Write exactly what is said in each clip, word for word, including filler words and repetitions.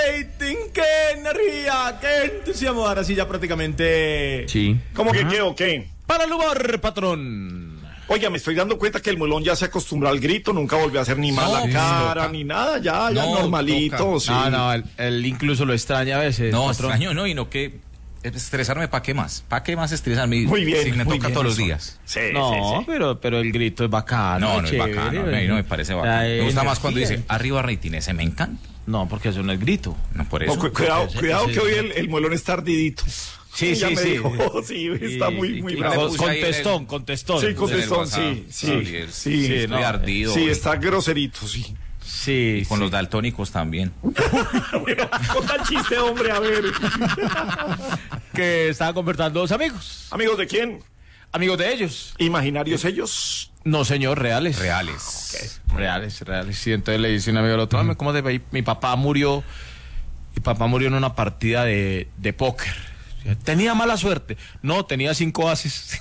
rating, qué energía, qué entusiasmo. Ahora sí ya prácticamente... Sí. ¿Cómo que qué o qué? Para el humor, patrón. Oiga, me estoy dando cuenta que el Muelón ya se acostumbró al grito, nunca volvió a hacer ni mala No, cara, toca. ni nada, ya, ya No, normalito. toca. Sí. No, no, él, él incluso lo extraña a veces. No, patrón. extraño, no, y no que estresarme, ¿para qué más? ¿Para qué más estresarme? Muy bien, Si me muy toca bien, todos los eso. días. Sí, No, sí, sí. pero, pero el grito es bacano. No, no es chévere, bacano, a mí no me parece bacano. La Me gusta más cuando energía. dice arriba rating, ese me encanta. No, porque eso no es grito. No, por No, eso. cu- cuidado, ese- cuidado ese- que hoy el, el Muelón está ardidito. Sí, Ya sí, me sí. dijo, sí, está Y- muy, muy y- bravo. puse ahí en Contestón, el- contestón. Sí, en el contestón, WhatsApp, sí, sí, Gabriel. sí, Sí, Estoy no, ardido. Sí, hoy. está groserito, sí. Sí, Con sí. los daltónicos también. Bueno, conta el chiste, hombre, a ver. Que estaban conversando dos amigos. ¿Amigos de quién? Amigos de ellos. ¿Imaginarios ellos? No, señor, reales. Reales. Reales, reales. Sí, entonces le dice un amigo al otro, "Hombre, ¿cómo te va? Mi papá murió, mi papá murió en una partida de, de póker. Tenía mala suerte. No, tenía cinco ases.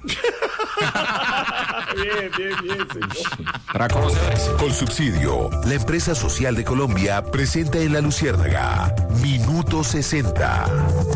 Bien, bien, bien, señor. Para conocedores. Colsubsidio, la empresa social de Colombia, presenta en La Luciérnaga Minuto sesenta.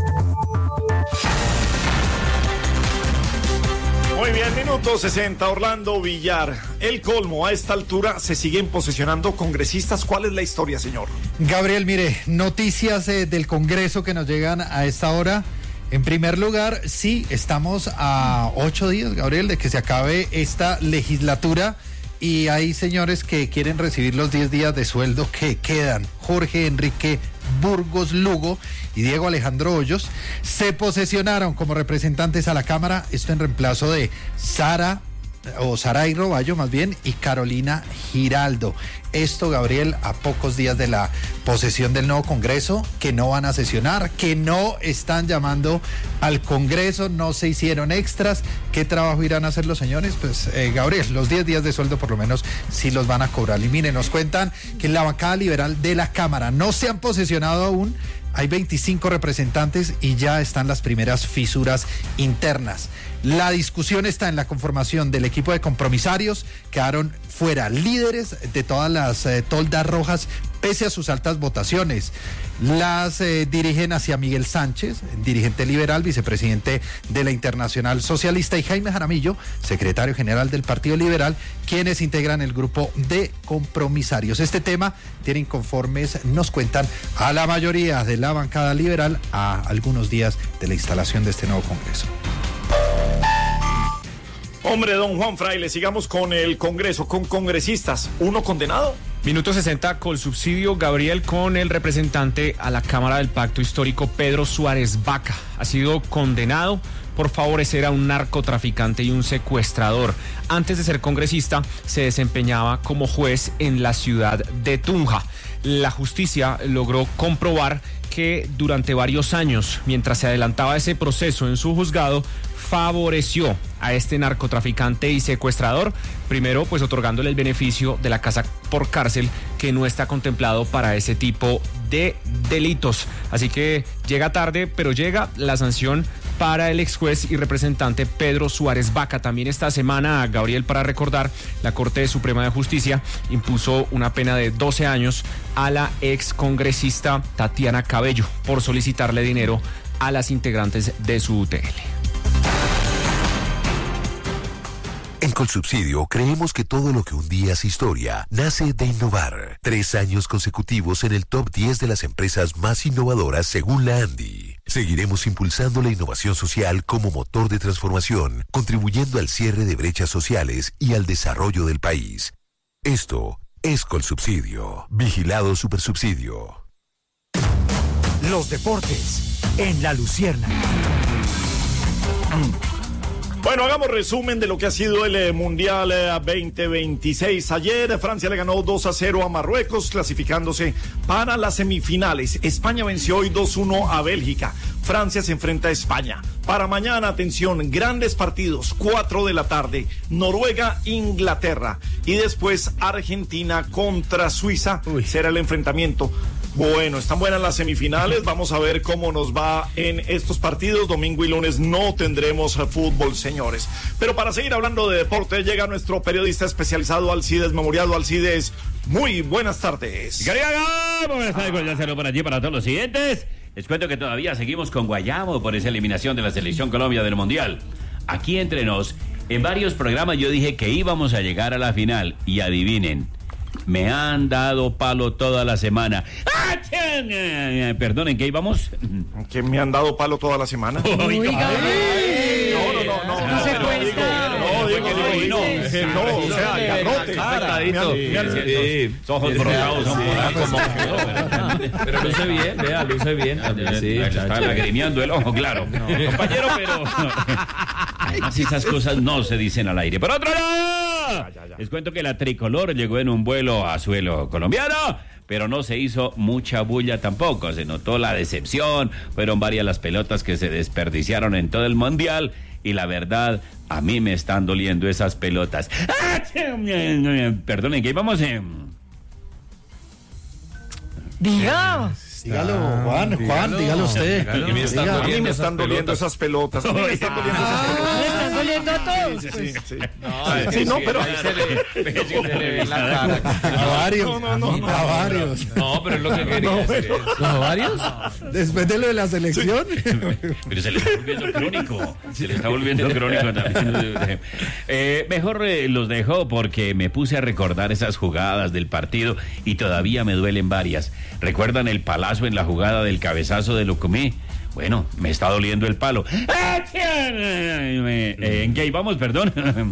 Muy bien, minuto sesenta, Orlando Villar. El colmo, a esta altura se siguen posesionando congresistas. ¿Cuál es la historia, señor? Gabriel, mire, noticias eh, del Congreso que nos llegan a esta hora. En primer lugar, sí, estamos a ocho días, Gabriel, de que se acabe esta legislatura y hay señores que quieren recibir los diez días de sueldo que quedan. Jorge Enrique Burgos Lugo y Diego Alejandro Hoyos se posesionaron como representantes a la Cámara, esto en reemplazo de Sara o Saray Roballo más bien, y Carolina Giraldo. Esto, Gabriel, a pocos días de la posesión del nuevo Congreso, que no van a sesionar, que no están llamando al Congreso, no se hicieron extras. ¿Qué trabajo irán a hacer los señores? Pues, eh, Gabriel, los diez días de sueldo por lo menos sí los van a cobrar. Y miren, nos cuentan que en la bancada liberal de la Cámara no se han posesionado aún. Hay veinticinco representantes y ya están las primeras fisuras internas. La discusión está en la conformación del equipo de compromisarios. Quedaron fuera líderes de todas las eh, toldas rojas pese a sus altas votaciones. Las eh, dirigen hacia Miguel Sánchez, dirigente liberal, vicepresidente de la Internacional Socialista, y Jaime Jaramillo, secretario general del Partido Liberal, quienes integran el grupo de compromisarios. Este tema tiene inconformes, nos cuentan, a la mayoría de la bancada liberal a algunos días de la instalación de este nuevo Congreso. Hombre, don Juan Fraile, sigamos con el Congreso, con congresistas. ¿Uno condenado? Minuto sesenta, Colsubsidio, Gabriel, con el representante a la Cámara del Pacto Histórico, Pedro Suárez Vaca. Ha sido condenado por favorecer a un narcotraficante y un secuestrador. Antes de ser congresista, se desempeñaba como juez en la ciudad de Tunja. La justicia logró comprobar que durante varios años, mientras se adelantaba ese proceso en su juzgado, favoreció a este narcotraficante y secuestrador, primero pues otorgándole el beneficio de la casa por cárcel, que no está contemplado para ese tipo de delitos. Así que llega tarde, pero llega la sanción para el ex juez y representante Pedro Suárez Vaca. También esta semana, Gabriel, para recordar, la Corte Suprema de Justicia impuso una pena de doce años a la ex congresista Tatiana Cabello por solicitarle dinero a las integrantes de su U T L. En Colsubsidio creemos que todo lo que un día es historia nace de innovar. Tres años consecutivos en el top diez de las empresas más innovadoras según la ANDI. Seguiremos impulsando la innovación social como motor de transformación, contribuyendo al cierre de brechas sociales y al desarrollo del país. Esto es Colsubsidio. Vigilado Supersubsidio. Los deportes en La Luciérnaga. Bueno, hagamos resumen de lo que ha sido el eh, Mundial eh, veinte veintiséis. Ayer Francia le ganó dos a cero a Marruecos, clasificándose para las semifinales. España venció hoy dos uno a Bélgica. Francia se enfrenta a España. Para mañana, atención, grandes partidos, cuatro de la tarde. Noruega, Inglaterra. Y después Argentina contra Suiza. Uy. Será el enfrentamiento Bueno, están buenas las semifinales. Vamos a ver cómo nos va en estos partidos. Domingo y lunes no tendremos fútbol, señores. Pero para seguir hablando de deporte, llega nuestro periodista especializado Alcides Memoriado. Alcides, muy buenas tardes. Buenas tardes, ya saludo por allí para todos los siguientes. Les cuento que todavía seguimos con Guayabo por esa eliminación de la Selección Colombia del Mundial. Aquí entre nos, en varios programas yo dije que íbamos a llegar a la final y adivinen. Me han dado palo toda la semana. ¡Ah, perdonen, ¿qué íbamos? ¿Que me han dado palo toda la semana? Oiga. Ay, no, no, no, no. No se no, cuenta. digo, no, digo, digo, no, no, o sea, garrote. Sacadito. Sí, ojos borrados son como. Pero luce bien, vea, luce bien. Sí, está lagrimeando el ojo, claro. Compañero, pero. Además, esas cosas no se dicen al aire. Por otro lado, les cuento que la tricolor llegó en un vuelo a suelo colombiano, pero no se hizo mucha bulla tampoco. Se notó la decepción. Fueron varias las pelotas que se desperdiciaron en todo el mundial. Y la verdad, a mí me están doliendo esas pelotas. Perdonen, ¿qué íbamos en? Diga. Dígalo, Juan, Juan, dígalo usted. A mí me están A mí doliendo me esas están doliendo pelotas. esas pelotas. A mí me están doliendo esas pelotas. ¿Me están doliendo a todos? Sí, sí. No, Sí, no, pero... se le ve la cara. A varios, No, no, no, no. a varios. No, pero es lo que quería decir. ¿A varios? Después de lo de la selección. Pero se le está volviendo crónico. Se le está volviendo crónico también. Eh, mejor eh, los dejo porque me puse a recordar esas jugadas del partido y todavía me duelen varias. ¿Recuerdan el palazo en la jugada del cabezazo de Lucumí? Bueno, me está doliendo el palo. Eh, ¿En qué íbamos, perdón?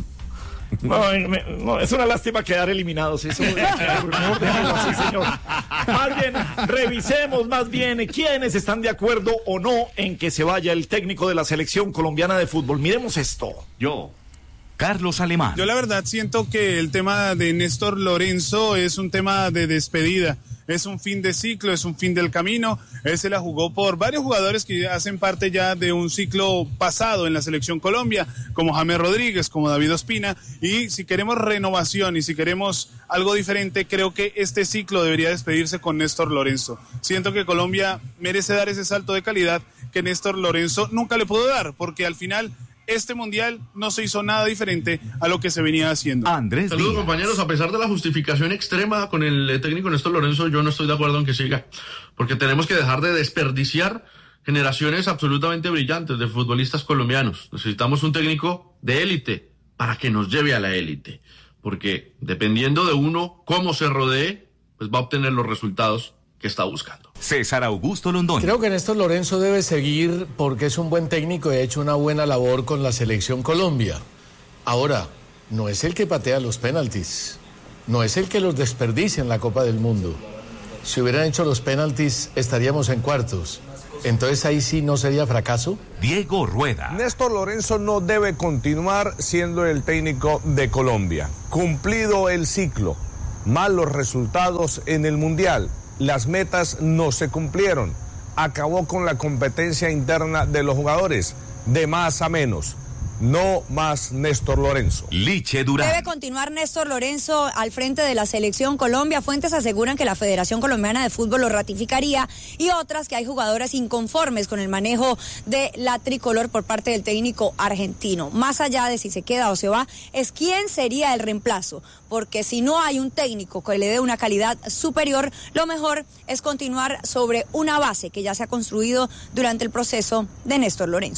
No, me- no, es una lástima quedar eliminados. Eso, mejor déjalo así, señor. Más bien, revisemos más bien quiénes están de acuerdo o no en que se vaya el técnico de la selección colombiana de fútbol. Miremos esto. Yo. Carlos Alemán. Yo la verdad siento que el tema de Néstor Lorenzo es un tema de despedida. Es un fin de ciclo, es un fin del camino. Él se la jugó por varios jugadores que hacen parte ya de un ciclo pasado en la selección Colombia, como James Rodríguez, como David Ospina. Y si queremos renovación y si queremos algo diferente, creo que este ciclo debería despedirse con Néstor Lorenzo. Siento que Colombia merece dar ese salto de calidad que Néstor Lorenzo nunca le pudo dar, porque al final este mundial no se hizo nada diferente a lo que se venía haciendo. Andrés Saludos, Díaz. compañeros. A pesar de la justificación extrema con el eh, técnico Néstor Lorenzo, yo no estoy de acuerdo en que siga, porque tenemos que dejar de desperdiciar generaciones absolutamente brillantes de futbolistas colombianos. Necesitamos un técnico de élite para que nos lleve a la élite, porque dependiendo de uno cómo se rodee, pues va a obtener los resultados que está buscando. César Augusto Londoño. Creo que Néstor Lorenzo debe seguir porque es un buen técnico y ha hecho una buena labor con la selección Colombia. Ahora, no es el que patea los penaltis, no es el que los desperdicia en la Copa del Mundo. Si hubieran hecho los penaltis, estaríamos en cuartos. Entonces ahí sí no sería fracaso. Diego Rueda. Néstor Lorenzo no debe continuar siendo el técnico de Colombia. Cumplido el ciclo, malos resultados en el Mundial. Las metas no se cumplieron. Acabó con la competencia interna de los jugadores. De más a menos. No más Néstor Lorenzo. Liche Durán. Debe continuar Néstor Lorenzo al frente de la selección Colombia. Fuentes aseguran que la Federación Colombiana de Fútbol lo ratificaría y otras que hay jugadoras inconformes con el manejo de la tricolor por parte del técnico argentino. Más allá de si se queda o se va, es quién sería el reemplazo. Porque si no hay un técnico que le dé una calidad superior, lo mejor es continuar sobre una base que ya se ha construido durante el proceso de Néstor Lorenzo.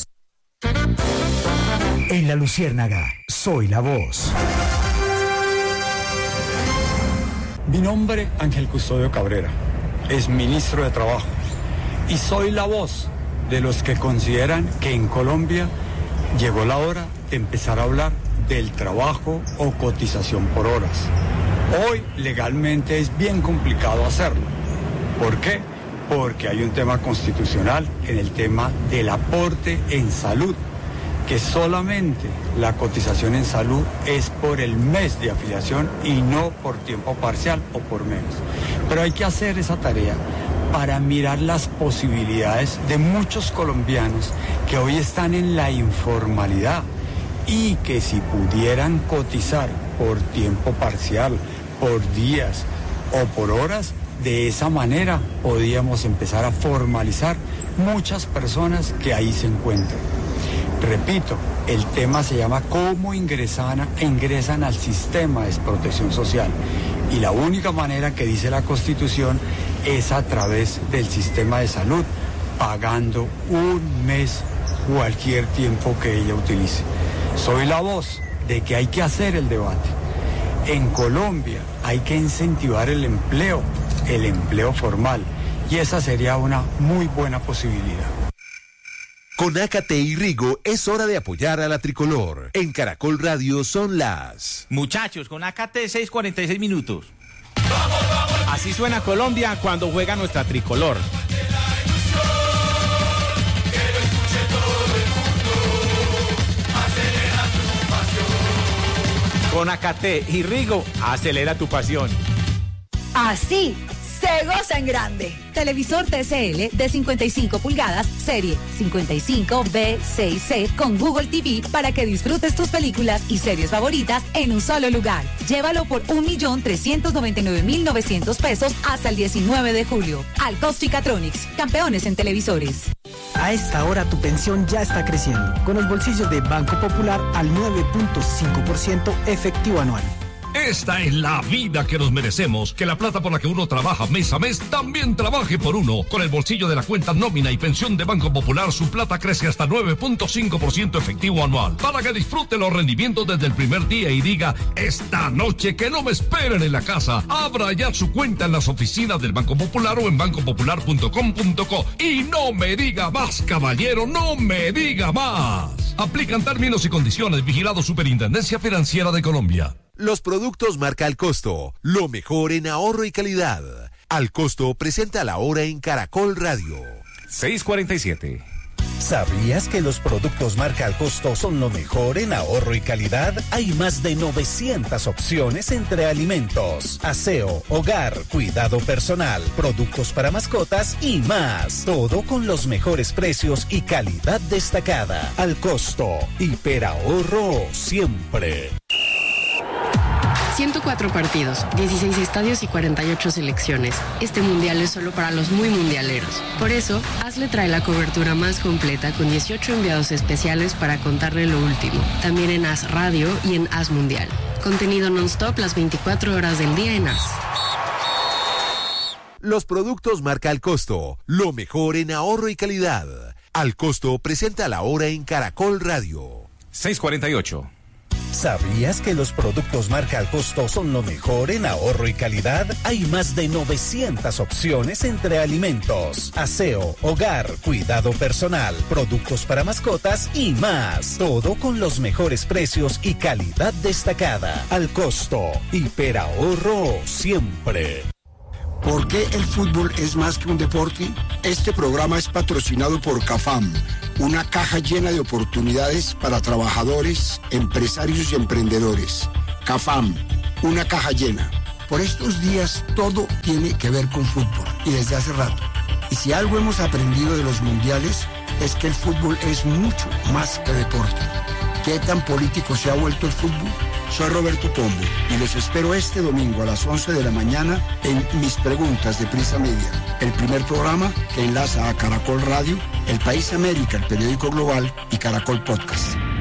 En La Luciérnaga, soy la voz. Mi nombre, Ángel Custodio Cabrera, es ministro de Trabajo y soy la voz de los que consideran que en Colombia llegó la hora de empezar a hablar del trabajo o cotización por horas. Hoy legalmente es bien complicado hacerlo. ¿Por qué? Porque hay un tema constitucional en el tema del aporte en salud, que solamente la cotización en salud es por el mes de afiliación y no por tiempo parcial o por menos. Pero hay que hacer esa tarea para mirar las posibilidades de muchos colombianos que hoy están en la informalidad y que si pudieran cotizar por tiempo parcial, por días o por horas, De esa manera podíamos empezar a formalizar muchas personas que ahí se encuentran. Repito, el tema se llama cómo ingresan, ingresan al sistema de protección social. Y la única manera que dice la Constitución es a través del sistema de salud, pagando un mes cualquier tiempo que ella utilice. Soy la voz de que hay que hacer el debate. En Colombia hay que incentivar el empleo, el empleo formal, y esa sería una muy buena posibilidad. Con Ácate y Rigo es hora de apoyar a la tricolor. En Caracol Radio son las... Muchachos, con Ácate seis cuarenta y seis minutos. Así suena Colombia cuando juega nuestra tricolor. Con Ácate y Rigo, acelera tu pasión. Así se goza en grande. Televisor T C L de cincuenta y cinco pulgadas, serie cincuenta y cinco B seis C con Google T V para que disfrutes tus películas y series favoritas en un solo lugar. Llévalo por un millón trescientos noventa y nueve mil novecientos pesos hasta el diecinueve de julio. Alcosto y Catronics, campeones en televisores. A esta hora tu pensión ya está creciendo, con los bolsillos de Banco Popular al nueve punto cinco por ciento efectivo anual. Esta es la vida que nos merecemos, que la plata por la que uno trabaja mes a mes también trabaje por uno. Con el bolsillo de la cuenta nómina y pensión de Banco Popular, su plata crece hasta nueve punto cinco por ciento efectivo anual, para que disfrute los rendimientos desde el primer día y diga, esta noche que no me esperen en la casa. Abra ya su cuenta en las oficinas del Banco Popular o en banco popular punto com punto co. Y no me diga más, caballero, no me diga más. Aplican términos y condiciones. Vigilado Superintendencia Financiera de Colombia. Los productos marca Al Costo, lo mejor en ahorro y calidad. Al Costo presenta la hora en Caracol Radio. seis cuarenta y siete. ¿Sabías que los productos marca Al Costo son lo mejor en ahorro y calidad? Hay más de novecientas opciones entre alimentos, aseo, hogar, cuidado personal, productos para mascotas y más. Todo con los mejores precios y calidad destacada. Al Costo, hiperahorro siempre. ciento cuatro partidos, dieciséis estadios y cuarenta y ocho selecciones. Este mundial es solo para los muy mundialeros. Por eso, Hazle trae la cobertura más completa con dieciocho enviados especiales para contarle lo último. También en Haz Radio y en Haz Mundial. Contenido non-stop las veinticuatro horas del día en Haz. Los productos marca Al Costo, lo mejor en ahorro y calidad. Al Costo presenta la hora en Caracol Radio. seis cuarenta y ocho. ¿Sabías que los productos marca Al Costo son lo mejor en ahorro y calidad? Hay más de novecientas opciones entre alimentos, aseo, hogar, cuidado personal, productos para mascotas y más. Todo con los mejores precios y calidad destacada. Al Costo, hiperahorro siempre. ¿Por qué el fútbol es más que un deporte? Este programa es patrocinado por CAFAM, una caja llena de oportunidades para trabajadores, empresarios y emprendedores. CAFAM, una caja llena. Por estos días todo tiene que ver con fútbol y desde hace rato. Y si algo hemos aprendido de los mundiales es que el fútbol es mucho más que deporte. ¿Qué tan político se ha vuelto el fútbol? Soy Roberto Pombo y los espero este domingo a las once de la mañana en Mis Preguntas de Prisa Media, el primer programa que enlaza a Caracol Radio, El País América, el periódico global y Caracol Podcast.